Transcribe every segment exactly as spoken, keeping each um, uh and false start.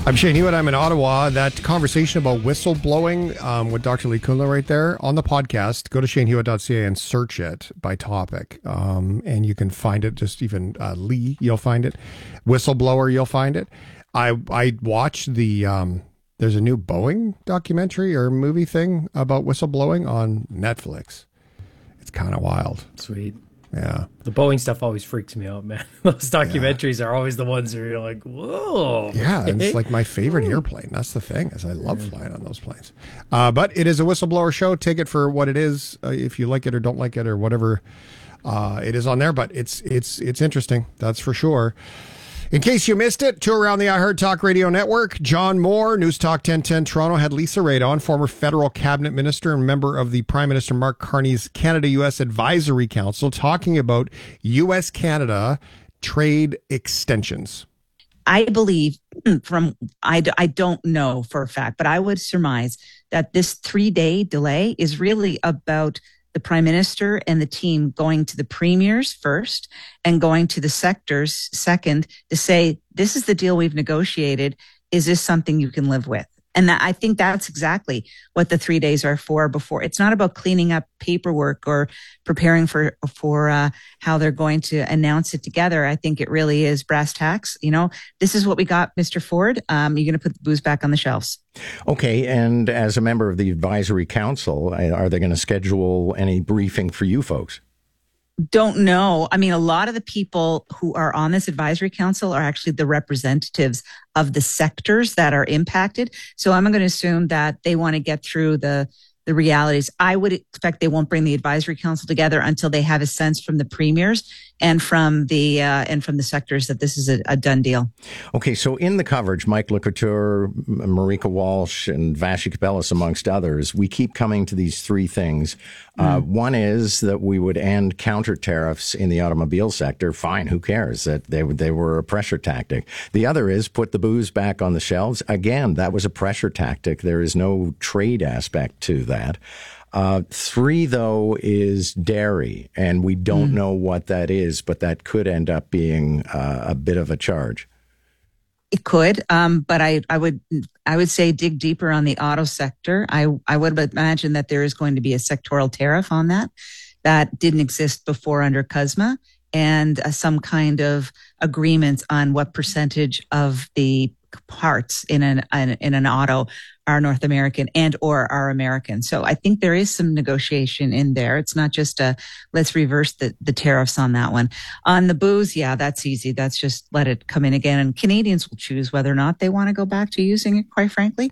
I'm Shane Hewitt. I'm in Ottawa. That conversation about whistleblowing um, with Doctor Lee Kunle right there on the podcast, go to shane hewitt dot c a and search it by topic. Um, and you can find it, just even uh, Lee, you'll find it. Whistleblower, you'll find it. I I watched the, um, there's a new Boeing documentary or movie thing about whistleblowing on Netflix. It's kind of wild. Sweet. Yeah. The Boeing stuff always freaks me out, man. Those documentaries yeah. are always the ones where you're like, whoa. Yeah, and it's like my favorite airplane. That's the thing, is I love flying on those planes. Uh, but it is a whistleblower show. Take it for what it is, uh, if you like it or don't like it or whatever uh, it is on there. But it's it's it's interesting, that's for sure. In case you missed it, tour around the iHeart Talk Radio Network. John Moore, News Talk ten ten Toronto, had Lisa Raitt on, former federal cabinet minister and member of the Prime Minister Mark Carney's Canada-U S Advisory Council, talking about U S Canada trade extensions. I believe from, I, I don't know for a fact, but I would surmise that this three-day delay is really about the Prime Minister and the team going to the premiers first and going to the sectors second to say, this is the deal we've negotiated. Is this something you can live with? And that, I think that's exactly what the three days are for before. It's not about cleaning up paperwork or preparing for, for uh, how they're going to announce it together. I think it really is brass tacks. You know, this is what we got, Mister Ford. Um, you're going to put the booze back on the shelves. Okay. And as a member of the advisory council, are they going to schedule any briefing for you folks? Don't know. I mean, a lot of the people who are on this advisory council are actually the representatives of the sectors that are impacted. So I'm going to assume that they want to get through the the realities. I would expect they won't bring the advisory council together until they have a sense from the premiers and from the uh, and from the sectors that this is a, a done deal. Okay, so in the coverage, Mike LeCouture, Marika Walsh, and Vassy Kapelos, amongst others, we keep coming to these three things. Mm. Uh, one is that we would end counter tariffs in the automobile sector. Fine, who cares? That they they were a pressure tactic. The other is put the booze back on the shelves. Again, that was a pressure tactic. There is no trade aspect to that. That. Uh, three, though, is dairy, and we don't mm. know what that is, but that could end up being uh, a bit of a charge. It could, um, but I, I would I would say dig deeper on the auto sector. I, I would imagine that there is going to be a sectoral tariff on that. That didn't exist before under C U S M A, and uh, some kind of agreement on what percentage of the parts in an in an auto are North American and or are American. So I think there is some negotiation in there. It's not just a let's reverse the, the tariffs on that one. On the booze, yeah, that's easy. That's just let it come in again. And Canadians will choose whether or not they want to go back to using it, quite frankly.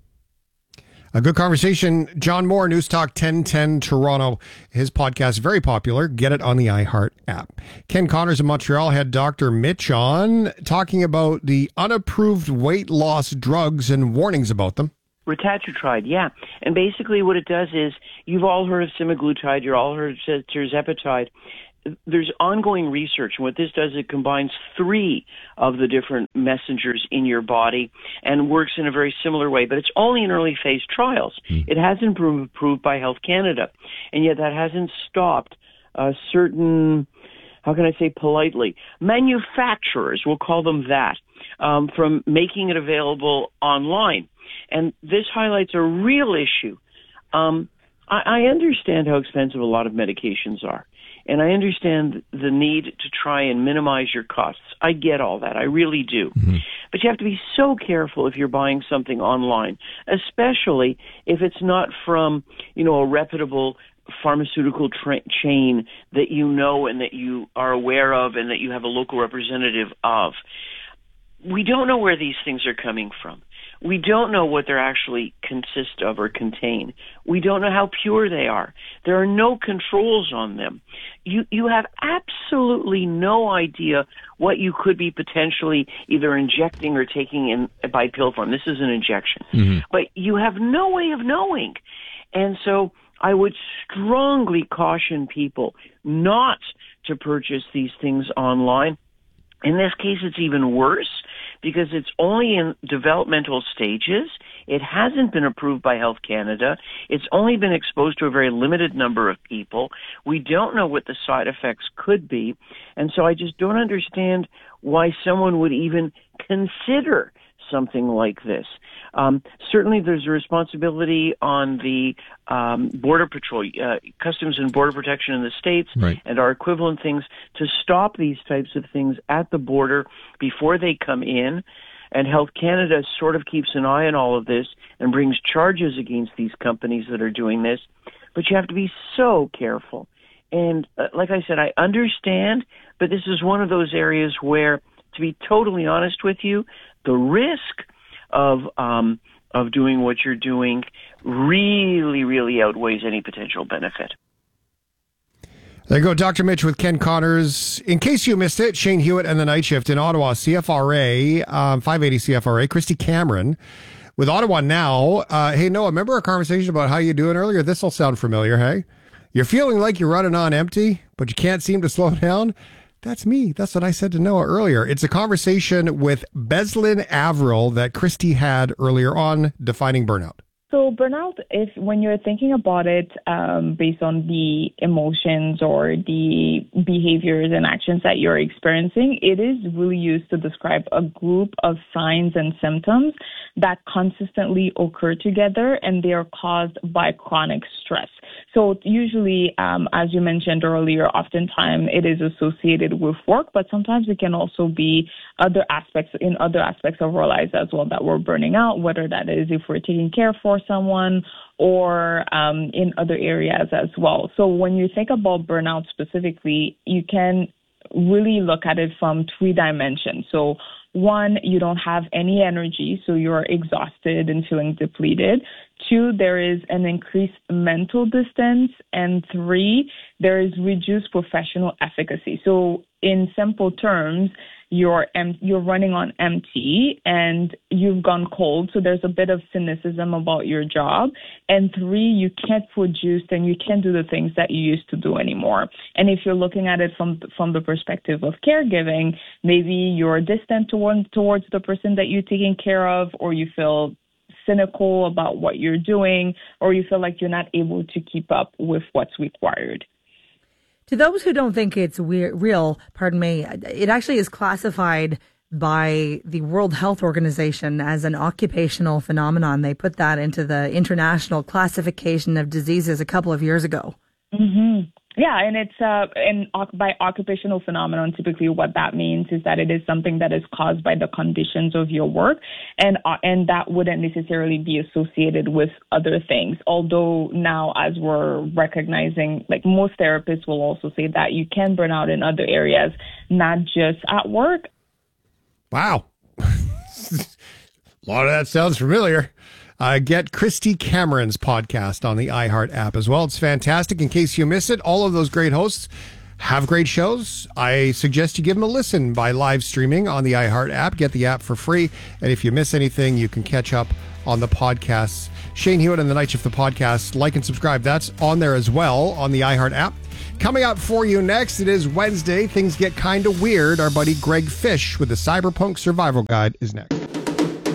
A good conversation. John Moore, News Talk ten ten Toronto. His podcast, very popular. Get it on the iHeart app. Ken Connors in Montreal had Doctor Mitch on, talking about the unapproved weight loss drugs and warnings about them. Retatrutide, yeah. And basically what it does is, you've all heard of semaglutide, you've all heard of tirzepatide. There's ongoing research, and what this does, it combines three of the different messengers in your body and works in a very similar way, but it's only in early phase trials. Mm. It hasn't been approved by Health Canada, and yet that hasn't stopped uh, certain, how can I say politely, manufacturers, we'll call them that, um, from making it available online. And this highlights a real issue. Um, I, I understand how expensive a lot of medications are. And I understand the need to try and minimize your costs. I get all that. I really do. Mm-hmm. But you have to be so careful if you're buying something online, especially if it's not from, you know, a reputable pharmaceutical tra- chain that you know and that you are aware of and that you have a local representative of. We don't know where these things are coming from. We don't know what they're actually consist of or contain. We don't know how pure they are. There are no controls on them. You you have absolutely no idea what you could be potentially either injecting or taking in by pill form. This is an injection. Mm-hmm. But you have no way of knowing. And so I would strongly caution people not to purchase these things online. In this case, it's even worse because it's only in developmental stages. It hasn't been approved by Health Canada. It's only been exposed to a very limited number of people. We don't know what the side effects could be. And so I just don't understand why someone would even consider something like this. Um, certainly, there's a responsibility on the um, Border Patrol, uh, Customs and Border Protection in the States, right. and our equivalent things to stop these types of things at the border before they come in. And Health Canada sort of keeps an eye on all of this and brings charges against these companies that are doing this. But you have to be so careful. And uh, like I said, I understand, but this is one of those areas where, to be totally honest with you, the risk of um, of doing what you're doing really, really outweighs any potential benefit. There you go, Doctor Mitch with Ken Connors. In case you missed it, Shane Hewitt and the Night Shift in Ottawa, C F R A, um, five eighty C F R A, Christy Cameron with Ottawa Now. Uh, hey, Noah, remember our conversation about how you doing earlier? This will sound familiar, hey? You're feeling like you're running on empty, but you can't seem to slow down? That's me. That's what I said to Noah earlier. It's a conversation with Beslin Averill that Christy had earlier on, defining burnout. So burnout, if when you're thinking about it um, based on the emotions or the behaviors and actions that you're experiencing, it is really used to describe a group of signs and symptoms that consistently occur together, and they are caused by chronic stress. So usually, um, as you mentioned earlier, oftentimes it is associated with work, but sometimes it can also be other aspects in other aspects of our lives as well that we're burning out, whether that is if we're taking care for someone or um, in other areas as well. So when you think about burnout specifically, you can really look at it from three dimensions. So one, you don't have any energy, so you're exhausted and feeling depleted. Two, there is an increased mental distance. And three, there is reduced professional efficacy. So in simple terms, you're em- you're running on empty and you've gone cold. So there's a bit of cynicism about your job. And three, you can't produce and you can't do the things that you used to do anymore. And if you're looking at it from from the perspective of caregiving, maybe you're distant toward, towards the person that you're taking care of, or you feel cynical about what you're doing, or you feel like you're not able to keep up with what's required. To those who don't think it's weir- real, pardon me, it actually is classified by the World Health Organization as an occupational phenomenon. They put that into the International Classification of Diseases a couple of years ago. Mm-hmm. Yeah, and it's uh, and by occupational phenomenon, typically what that means is that it is something that is caused by the conditions of your work, and uh, and that wouldn't necessarily be associated with other things. Although now, as we're recognizing, like most therapists will also say that you can burn out in other areas, not just at work. Wow. A lot of that sounds familiar. Uh, get Christy Cameron's podcast on the iHeart app as well. It's fantastic. In case you miss it, all of those great hosts have great shows. I suggest you give them a listen by live streaming on the iHeart app. Get the app for free. And if you miss anything, you can catch up on the podcasts. Shane Hewitt and the Night Shift, the podcast. Like and subscribe. That's on there as well on the iHeart app. Coming up for you next, it is Wednesday. Things get kind of weird. Our buddy Greg Fish with the Cyberpunk Survival Guide is next.